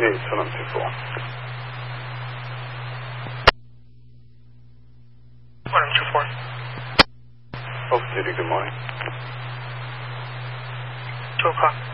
8724. Morning, 24. Off duty, good morning. 2 o'clock.